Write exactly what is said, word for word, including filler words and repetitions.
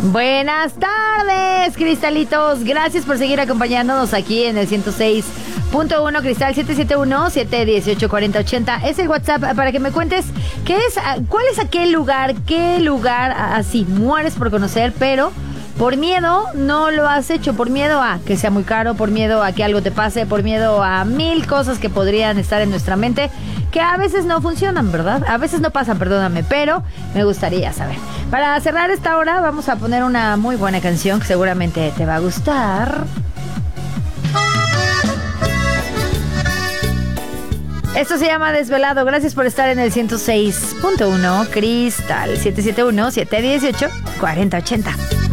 Buenas tardes, cristalitos. Gracias por seguir acompañándonos aquí en el ciento seis punto uno Cristal. Siete siete uno, siete uno ocho, cuatro cero ocho cero. Es el WhatsApp para que me cuentes qué es, cuál es aquel lugar, qué lugar así mueres por conocer, pero por miedo no lo has hecho, por miedo a que sea muy caro, por miedo a que algo te pase, por miedo a mil cosas que podrían estar en nuestra mente, que a veces no funcionan, ¿verdad? A veces no pasan, perdóname, pero me gustaría saber. Para cerrar esta hora vamos a poner una muy buena canción que seguramente te va a gustar. Esto se llama Desvelado. Gracias por estar en el ciento seis punto uno Cristal. Siete siete uno, siete uno ocho, cuatro cero ocho cero.